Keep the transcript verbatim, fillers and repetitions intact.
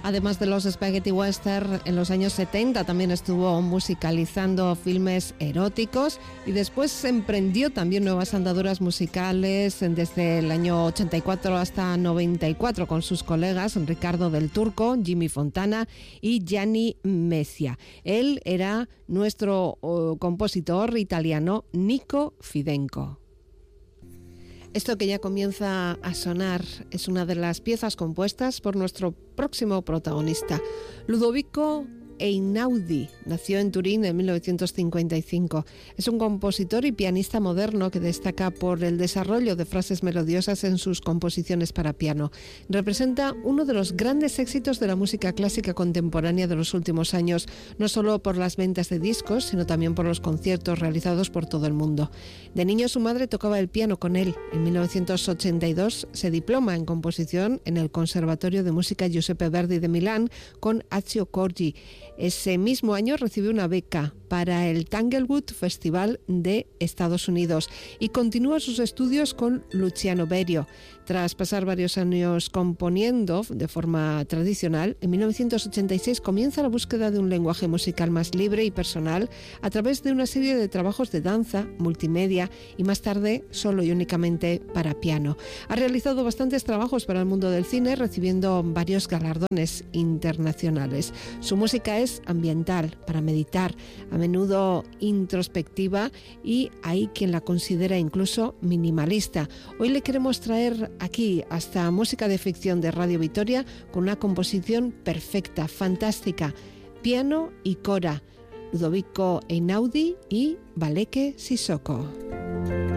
Además de los spaghetti western, en los años setenta también estuvo musicalizando filmes eróticos y después emprendió también nuevas andaduras musicales desde el año ochenta y cuatro hasta noventa y cuatro con sus colegas Ricardo del Turco, Jimmy Fontana y Gianni Messia. Él era nuestro uh, compositor italiano Nico Fidenco. Esto que ya comienza a sonar es una de las piezas compuestas por nuestro próximo protagonista, Ludovico Einaudi. Nació en Turín en mil novecientos cincuenta y cinco. Es un compositor y pianista moderno que destaca por el desarrollo de frases melodiosas en sus composiciones para piano. Representa uno de los grandes éxitos de la música clásica contemporánea de los últimos años, no solo por las ventas de discos, sino también por los conciertos realizados por todo el mundo. De niño su madre tocaba el piano con él. En mil novecientos ochenta y dos se diploma en composición en el Conservatorio de Música Giuseppe Verdi de Milán con Accio Corgi. Ese mismo año recibió una beca para el Tanglewood Festival de Estados Unidos y continúa sus estudios con Luciano Berio. Tras pasar varios años componiendo de forma tradicional, en mil novecientos ochenta y seis comienza la búsqueda de un lenguaje musical más libre y personal a través de una serie de trabajos de danza, multimedia y más tarde solo y únicamente para piano. Ha realizado bastantes trabajos para el mundo del cine, recibiendo varios galardones internacionales. Su música es ambiental, para meditar, a menudo introspectiva y hay quien la considera incluso minimalista. Hoy le queremos traer aquí hasta música de ficción de Radio Vitoria con una composición perfecta, fantástica, piano y cora, Ludovico Einaudi y Baleke Sissoko.